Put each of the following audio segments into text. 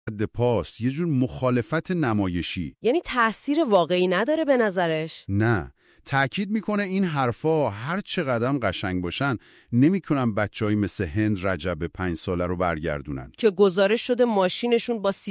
پاست، یه جور مخالفت نمایشی. یعنی تأثیر واقعی نداره به نظرش؟ نه، تأکید میکنه این حرفا هر چه قدم قشنگ باشن نمیکنن بچه‌ای مثل هند رجب 5 ساله رو برگردونن که گزارش شده ماشینشون با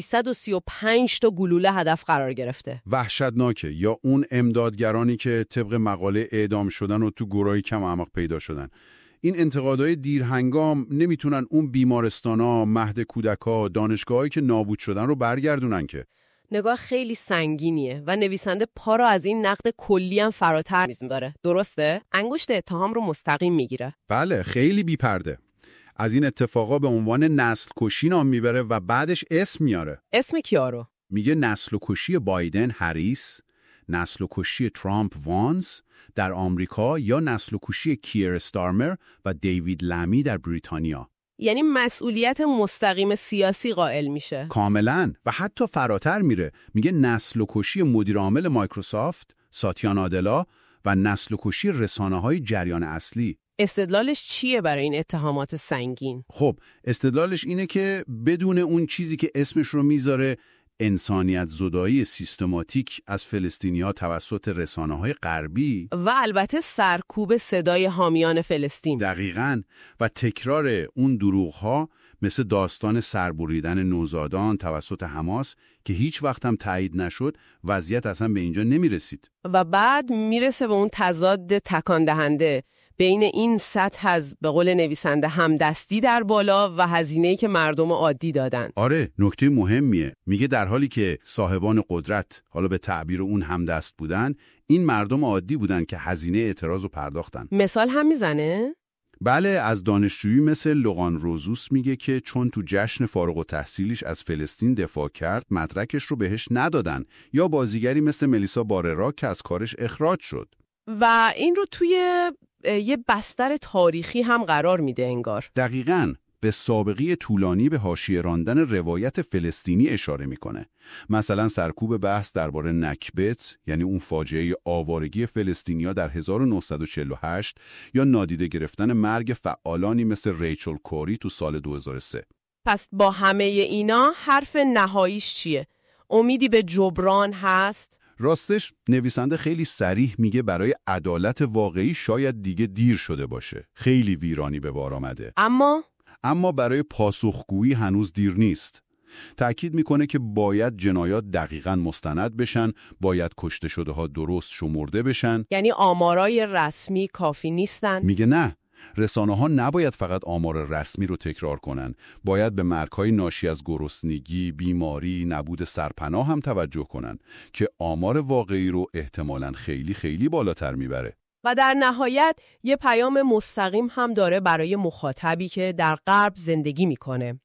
335 تا گلوله هدف قرار گرفته. وحشتناکه. یا اون امدادگرانی که طبق مقاله اعدام شدن و تو گورای کم اعماق پیدا شدن. این انتقادهای دیرهنگام نمیتونن اون بیمارستانا، مهد کودکا، دانشگاهایی که نابود شدن رو برگردونن که. نگاه خیلی سنگینیه و نویسنده پا رو از این نقد کلی هم فراتر می‌بره. درسته؟ انگشت اتهام رو مستقیم میگیره. بله، خیلی بی‌پرده. از این اتفاقا به عنوان نسل کشی نام میبره و بعدش اسم میاره. اسم کیا رو؟ میگه نسل کشی بایدن هریس، نسل کشی ترامپ وانز در آمریکا یا نسل کشی کیر استارمر و دیوید لمی در بریتانیا. یعنی مسئولیت مستقیم سیاسی قائل میشه. کاملاً. و حتی فراتر میره. میگه نسل کشی مدیر عامل مایکروسافت ساتیا نادلا و نسل کشی رسانه‌های جریان اصلی. استدلالش چیه برای این اتهامات سنگین؟ خب استدلالش اینه که بدون اون چیزی که اسمش رو میذاره انسانیت زدایی سیستماتیک از فلسطینی‌ها توسط رسانه‌های غربی و البته سرکوب صدای حامیان فلسطین. دقیقاً. و تکرار اون دروغ‌ها مثل داستان سربریدن نوزادان توسط حماس که هیچ وقت هم تایید نشد، وضعیت اصلا به اینجا نمیرسید. و بعد میرسه به اون تضاد تکان دهنده بین این سطح از به قول نویسنده همدستی در بالا و هزینه‌ای که مردم عادی دادن. آره، نکته مهمیه. میگه در حالی که صاحبان قدرت حالا به تعبیر اون همدست بودن، این مردم عادی بودن که هزینه اعتراض رو پرداختن. مثال هم میزنه؟ بله، از دانشجویی مثل لوغان روزوس میگه که چون تو جشن فارغ التحصیلیش از فلسطین دفاع کرد، مدرکش رو بهش ندادن. یا بازیگری مثل ملیسا باررا که از کارش اخراج شد. و این رو توی یه بستر تاریخی هم قرار میده انگار. دقیقاً. به سابقه طولانی به حاشیه راندن روایت فلسطینی اشاره میکنه. مثلا سرکوب بحث درباره نکبت، یعنی اون فاجعه آوارگی فلسطینیا در 1948، یا نادیده گرفتن مرگ فعالانی مثل ریچل کوری تو سال 2003. پس با همه اینا حرف نهاییش چیه؟ امیدی به جبران هست؟ راستش نویسنده خیلی صریح میگه برای عدالت واقعی شاید دیگه دیر شده باشه. خیلی ویرانی به بار آمده. اما برای پاسخگویی هنوز دیر نیست. تأکید میکنه که باید جنایات دقیقاً مستند بشن، باید کشته شده ها درست شمرده بشن. یعنی آمارای رسمی کافی نیستن؟ میگه نه. رسانه ها نباید فقط آمار رسمی رو تکرار کنن. باید به مرگ‌های ناشی از گرسنگی، بیماری، نبود سرپناه هم توجه کنن که آمار واقعی رو احتمالاً خیلی خیلی بالاتر میبره. و در نهایت یه پیام مستقیم هم داره برای مخاطبی که در غرب زندگی میکنه.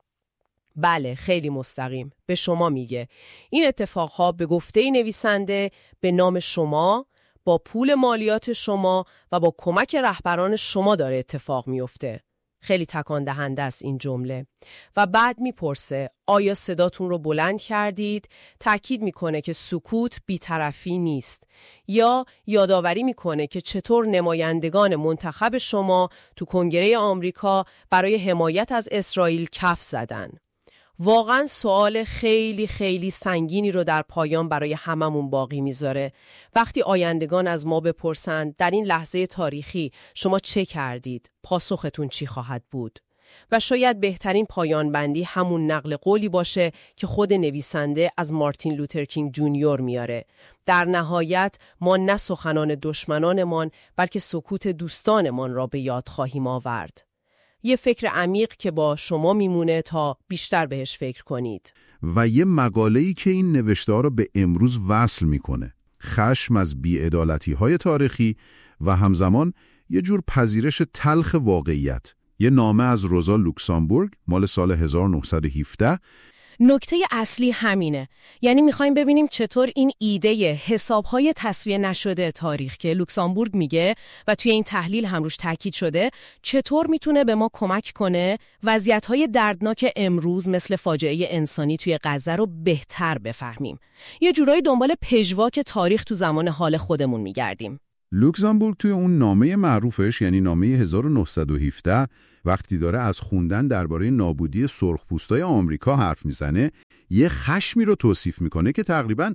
بله، خیلی مستقیم. به شما میگه این اتفاقها به گفته نویسنده به نام شما، با پول مالیات شما و با کمک رهبران شما داره اتفاق میفته. خیلی تکان دهنده است این جمله. و بعد میپرسه آیا صداتون رو بلند کردید؟ تأکید میکنه که سکوت بی‌طرفی نیست. یا یادآوری میکنه که چطور نمایندگان منتخب شما تو کنگره آمریکا برای حمایت از اسرائیل کف زدن. واقعا سوال خیلی خیلی سنگینی رو در پایان برای هممون باقی میذاره. وقتی آیندگان از ما بپرسند در این لحظه تاریخی شما چه کردید؟ پاسختون چی خواهد بود؟ و شاید بهترین پایان بندی همون نقل قولی باشه که خود نویسنده از مارتین لوترکینگ جونیور میاره. در نهایت ما نه سخنان دشمنانمان بلکه سکوت دوستانمان را به یاد خواهیم آورد. یه فکر عمیق که با شما میمونه تا بیشتر بهش فکر کنید. و یه مقاله‌ای که این نوشته‌ها رو به امروز وصل میکنه. خشم از بی‌عدالتی‌های تاریخی و همزمان یه جور پذیرش تلخ واقعیت. یه نامه از روزا لوکسامبورگ مال سال 1917. نکته اصلی همینه. یعنی میخوایم ببینیم چطور این ایده حسابهای تصفیه نشده تاریخ که لوکسامبورگ میگه و توی این تحلیل هم روش تاکید شده، چطور میتونه به ما کمک کنه وضعیت‌های دردناک امروز مثل فاجعه انسانی توی غزه رو بهتر بفهمیم. یه جورایی دنبال پژواک تاریخ تو زمان حال خودمون میگردیم. لوکسامبورگ توی اون نامه معروفش، یعنی نامه 1917، وقتی داره از خوندن درباره نابودی سرخپوستای آمریکا حرف میزنه، یه خشمی رو توصیف میکنه که تقریباً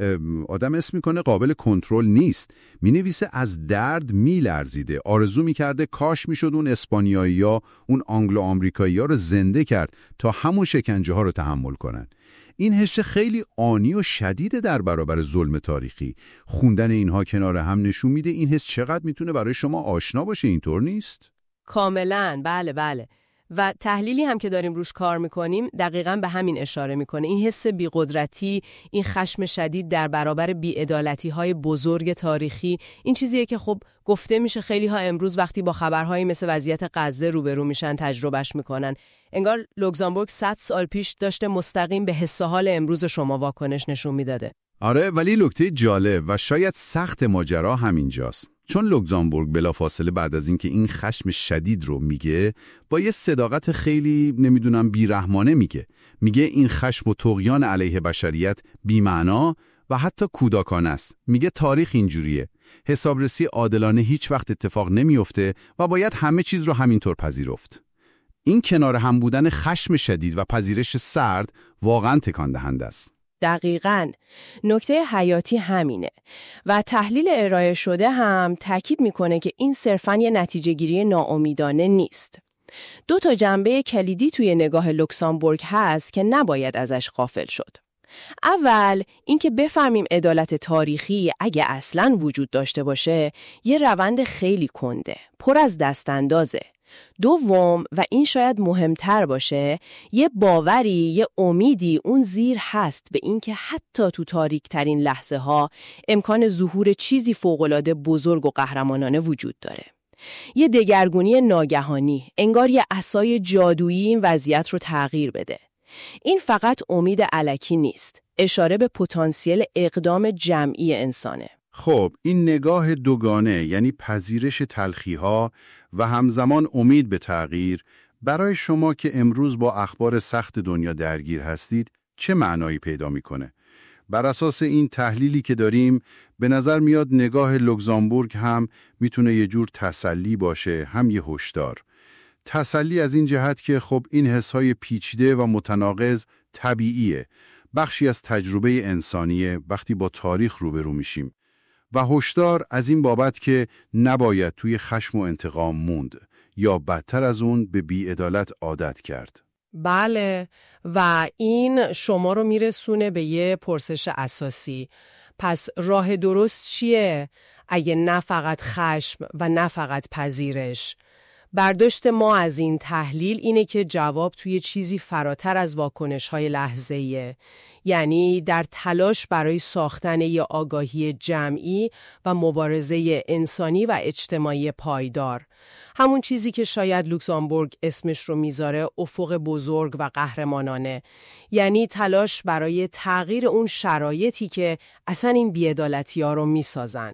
آدم اسم میکنه قابل کنترل نیست. مینویسه از درد میلرزیده، آرزو میکرده کاش میشد اون اسپانیایی‌ها، اون آنگلو آمریکایی‌ها رو زنده کرد تا همون شکنجه ها رو تحمل کنن. این حس خیلی آنی و شدیده در برابر ظلم تاریخی. خوندن اینها کنار هم نشون میده این حس چقدر میتونه برای شما آشنا باشه، اینطور نیست؟ کاملاً، بله. و تحلیلی هم که داریم روش کار میکنیم دقیقاً به همین اشاره میکنه. این حس بی‌قدرتی، این خشم شدید در برابر بی‌عدالتی‌های بزرگ تاریخی، این چیزیه که خب گفته میشه خیلی ها امروز وقتی با خبرهایی مثل وضعیت غزه روبرو میشن تجربهش میکنن. انگار لوکزامبورگ 100 سال پیش داشته مستقیم به حس و حال امروز شما واکنش نشون میداده. آره، ولی نکته جالب و شاید سخت ماجرا همینجاست. چون لوکزامبورگ بلافاصله بعد از اینکه این خشم شدید رو میگه، با یه صداقت خیلی بیرحمانه میگه این خشم و طغیان علیه بشریت بی‌معنا و حتی کودکانه است. میگه تاریخ اینجوریه، حسابرسی عادلانه هیچ وقت اتفاق نمیفته و باید همه چیز رو همینطور پذیرفت. این کنار هم بودن خشم شدید و پذیرش سرد واقعا تکان دهنده است. دقیقاً، نکته حیاتی همینه و تحلیل ارائه شده هم تاکید میکنه که این صرفاً یه نتیجه گیری ناامیدانه نیست. 2 جنبه کلیدی توی نگاه لوکزامبورگ هست که نباید ازش غافل شد. اول، اینکه بفهمیم عدالت تاریخی اگه اصلاً وجود داشته باشه، یه روند خیلی کنده، پر از دستاندازه. دوم، و این شاید مهمتر باشه، یه باوری، یه امیدی اون زیر هست به این که حتی تو تاریک ترین لحظه ها امکان ظهور چیزی فوق‌العاده بزرگ و قهرمانانه وجود داره. یه دگرگونی ناگهانی، انگار یه عصای جادویی این وضعیت رو تغییر بده. این فقط امید الکی نیست، اشاره به پتانسیل اقدام جمعی انسانه. خب این نگاه دوگانه، یعنی پذیرش تلخی‌ها و همزمان امید به تغییر، برای شما که امروز با اخبار سخت دنیا درگیر هستید چه معنایی پیدا میکنه؟ بر اساس این تحلیلی که داریم به نظر میاد نگاه لوکزامبورگ هم میتونه یه جور تسلی باشه، هم یه هشدار. تسلی از این جهت که خب این حسهای پیچیده و متناقض طبیعیه، بخشی از تجربه انسانیه وقتی با تاریخ روبرو میشیم. و هشدار از این بابت که نباید توی خشم و انتقام موند یا بدتر از اون به بی‌عدالت عادت کرد. بله، و این شما رو میرسونه به یه پرسش اساسی. پس راه درست چیه؟ اگه نه فقط خشم و نه فقط پذیرش. برداشت ما از این تحلیل اینه که جواب توی چیزی فراتر از واکنش‌های لحظه‌ایه، یعنی در تلاش برای ساختن یه آگاهی جمعی و مبارزه انسانی و اجتماعی پایدار. همون چیزی که شاید لوکزامبورگ اسمش رو میذاره افق بزرگ و قهرمانانه، یعنی تلاش برای تغییر اون شرایطی که اصلا این بی‌عدالتی‌ها رو میسازن.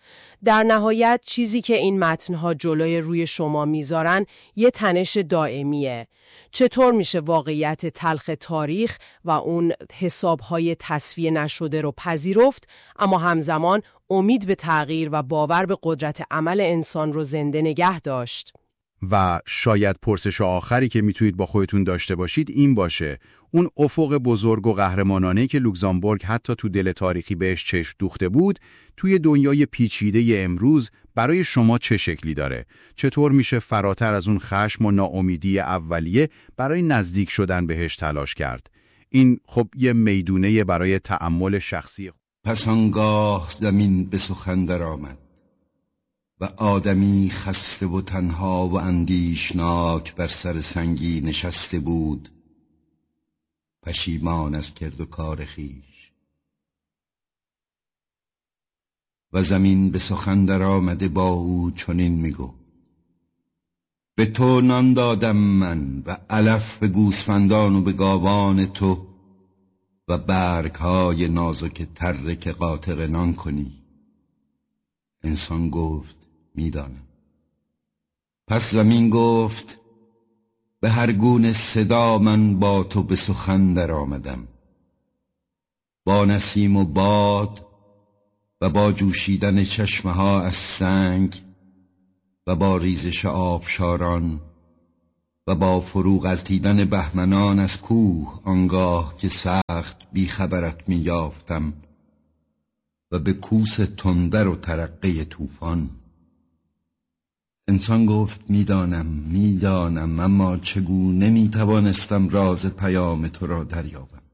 در نهایت چیزی که این متنها جلوی روی شما میذارن یه تنش دائمیه. چطور میشه واقعیت تلخ تاریخ و اون حسابهای تصفیه نشده رو پذیرفت، اما همزمان امید به تغییر و باور به قدرت عمل انسان رو زنده نگه داشت؟ و شاید پرسش آخری که میتونید با خودتون داشته باشید این باشه، اون افق بزرگ و قهرمانانه‌ای که لوکزامبورگ حتی تو دل تاریخی بهش چشم دوخته بود، توی دنیای پیچیده امروز برای شما چه شکلی داره؟ چطور میشه فراتر از اون خشم و ناامیدی اولیه برای نزدیک شدن بهش تلاش کرد؟ این خب یه میدونه برای تأمل شخصی. پس آنگاه زمین به سخن در آمد و آدمی خسته و تنها و اندیشناک بر سر سنگی نشسته بود، پشیمان از کرد و کار خویش. و زمین به سخن در آمده با او چنین میگو: به تو نان دادم من و علف به گوسفندان و به گاوان تو و برگ‌های نازک تره که قاطق نان کنی. انسان گفت: میدانم. پس زمین گفت: به هر گونه صدا من با تو به سخن در آمدم، با نسیم و باد و با جوشیدن چشمه ها از سنگ و با ریزش آبشاران و با فرو غلتیدن بهمنان از کوه آنگاه که سخت بیخبرت میافتم و به کوس تندر و ترقه طوفان. انسان گفت میدانم اما چگونه میتوانستم راز پیام تو را دریابم.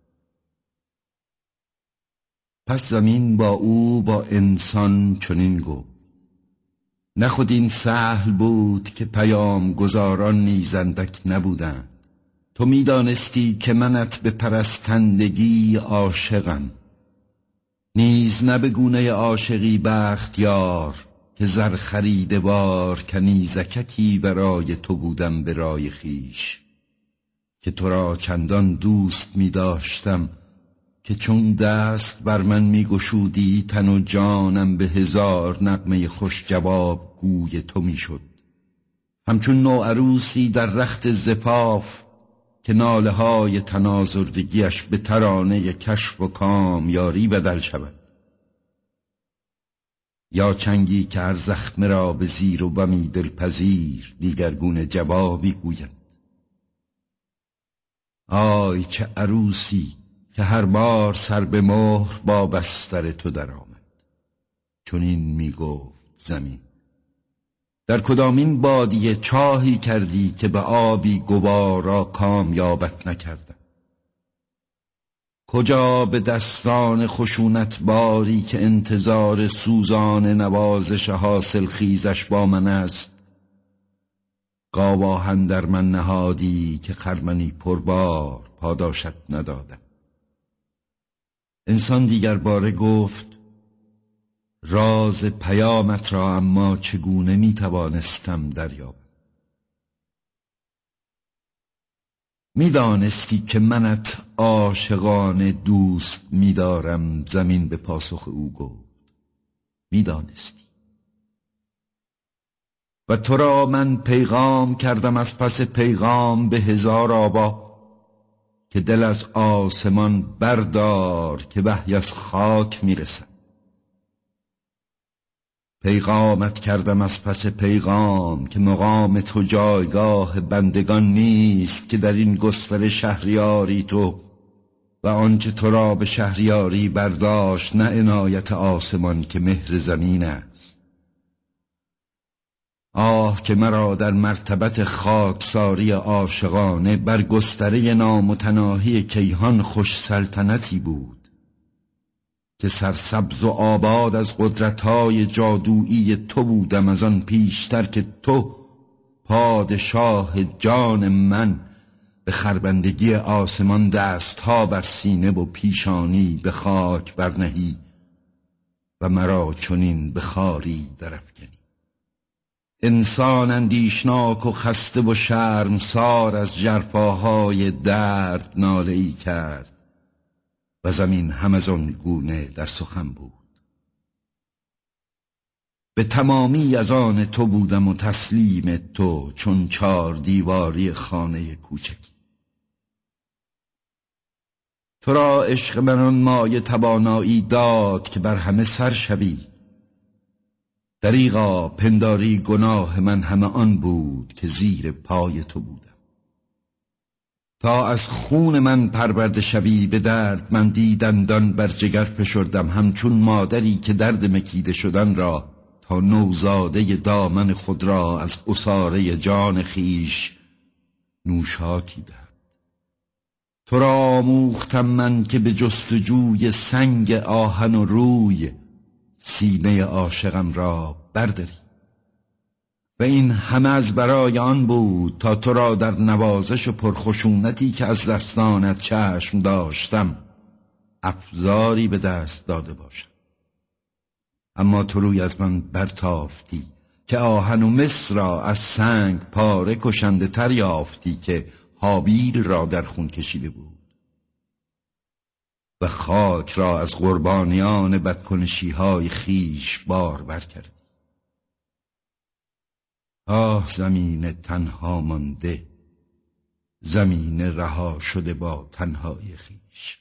پس زمین با او با انسان چنین گفت: نه خود این سهل بود که پیام گزاران نیز اندک نبودند. تو میدانستی که منت به پرستندگی عاشقم، نیز نه به گونه عاشقی بختیار که زر خریده بار کنیزککی برای تو بودم به رای خویش، که تو را چندان دوست می داشتم که چون دست بر من می گشودی تن و جانم به هزار نغمه خوش جواب گوی تو می شد، همچون نوعروسی در رخت زفاف که ناله های تنازردگیش به ترانه کشف و کام یاری بدل شود، یا چنگی که هر زخمه را به زیر و بمی دلپذیر دیگرگونه جوابی گوید. آی چه عروسی که هر بار سر به مهر با بستر تو درآمد. چنین می گفت زمین: در کدامین بادیه چاهی کردی که به آبی گوارا کامیابت نکردم؟ کجا به دستان خشونت باری که انتظار سوزان نوازش حاصل خیزش با من است، گاواهن در من نهادی که خرمنی پربار پاداشت ندادم. انسان دیگر باره گفت: راز پیامت را اما چگونه میتوانستم دریابم؟ میدانستی که منت عاشقانه دوست میدارم. زمین به پاسخ او گفت: میدانستی و تو را من پیغام کردم از پس پیغام به هزار آوا، که دل از آسمان بردار که وحی از خاک میرسد. پیغامت کردم از پس پیغام که مقام تو جایگاه بندگان نیست، که در این گستر شهریاری تو و آنچه تو را به شهریاری برداشت نه عنایت آسمان که مهر زمین است. آه که مرا در مرتبت خاکساری عاشقانه بر گستره نامتناهی کیهان خوش سلطنتی بود که سرسبز و آباد از قدرت‌های جادویی تو بودم، از آن پیشتر که تو پادشاه جان من به خربندگی آسمان دستها بر سینه و پیشانی به خاک برنهی و مرا چنین به خاری درافکنی. انسان اندیشناک و خسته و شرمسار از ژرفاهای درد ناله‌ای کرد و زمین هم از آن گونه در سخن بود. به تمامی از آن تو بودم و تسلیم تو چون 4 دیواری خانه کوچکی. تو را عشق من آن مایه توانایی داد که بر همه سر شوی. دریغا پنداری گناه من همه آن بود که زیر پای تو بودم. تا از خون من پرورده شوی به درد من دندان بر جگر فشردم، همچون مادری که درد مکیده شدن را تا نوزاده دامن خود را از عصاره جان خیش نوشاکی دهد. تو را آموختم من که به جستجوی سنگ آهن و روی سینه عاشقم را برداری و این همه از برای آن بود تا تو را در نوازش و پرخشونتی که از دستانت چشم داشتم افزاری به دست داده باشم. اما تو روی از من برتافتی که آهن و مس را از سنگ پاره کشنده تر یافتی که هابیل را در خون کشیده بود و خاک را از قربانیان بدکنشی‌های خیش بارور کردی. آه زمین تنها مانده، زمین رها شده با تنهای خیش.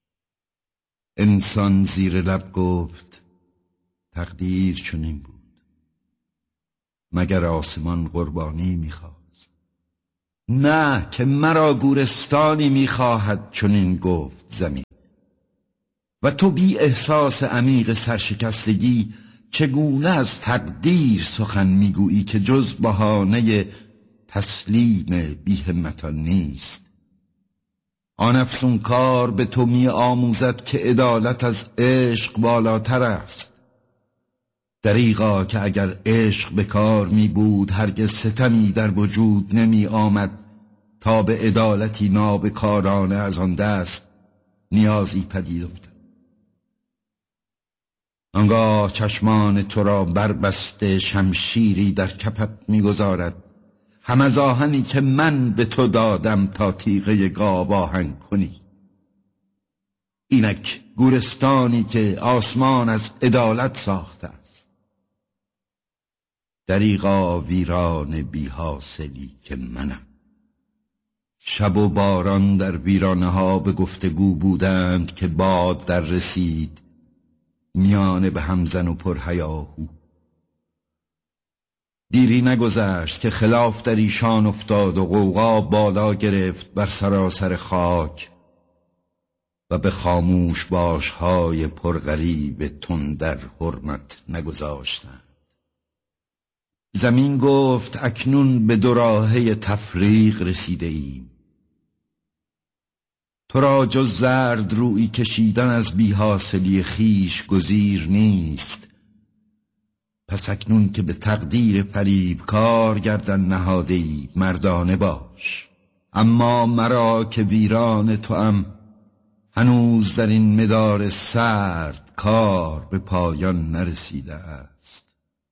انسان زیر لب گفت: تقدیر چنین بود. مگر آسمان قربانی می‌خواست؟ نه که مرا گورستانی میخواهد چنین گفت زمین. و تو بی احساس عمیق سرشکستگی چگونه از تقدیر سخن میگویی که جز بهانه تسلیم بی‌همتان نیست؟ آن افسونکار به تو می آموزد که عدالت از عشق بالاتر است. دریغا که اگر عشق به کار می بود هرگز ستمی در وجود نمی آمد تا به عدالتی نابکارانه از آن دست نیازی پدید افتد. آنگاه چشمان تو را بربسته شمشیری در کفت می گذارد، هم از آهنی که من به تو دادم تا تیغه گاو آهن کنی. اینک گورستانی که آسمان از عدالت ساخته است. دریغا ویران بی حاصلی که منم. شب و باران در ویرانه ها به گفتگو بودند که باد در رسید میانه به همزن و پرهیاهو. دیری نگذشت که خلاف در ایشان افتاد و غوغا بالا گرفت بر سراسر خاک و به خاموش باشهای پرغریب تندر حرمت نگذاشتند. زمین گفت اکنون به دوراهه تفریق رسیده ایم. تو را جز زرد روی کشیدن از بی‌حاصلی خیش گزیر نیست. پس اکنون که به تقدیر فریب کار گردن نهاده‌ای مردانه باش. اما مرا که ویران توام هنوز در این مدار سرد کار به پایان نرسیده است.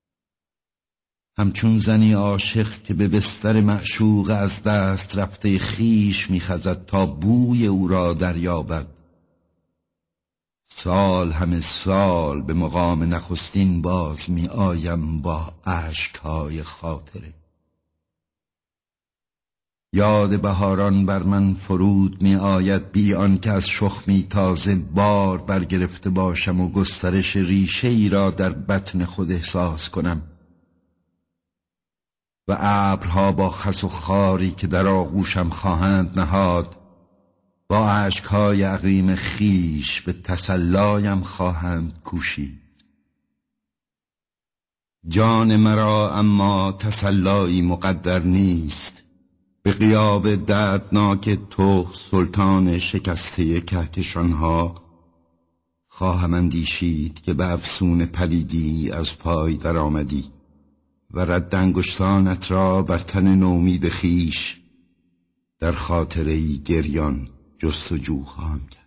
همچون زنی عاشق که به بستر معشوق از دست رفته خیش می‌خزد تا بوی او را دریابد، سال همه سال به مقام نخستین باز می آیم با اشک‌های خاطره. یاد بهاران بر من فرود می آید بی آنکه از شخمی تازه بار برگرفته باشم و گسترش ریشه ای را در بطن خود احساس کنم و ابرها با خس و خاری که در آغوشم خواهند نهاد با اشک‌های عقیم خیش به تسلایم خواهند کوشید. جان مرا اما تسلایی مقدر نیست. به غیاب دردناک تو سلطان شکسته کهکشانها خواهم اندیشید که به افسون پلیدی از پای در آمدی و رد انگشتانت را بر تن نومید خیش در خاطره‌ای گریان جستجو خواهم کرد.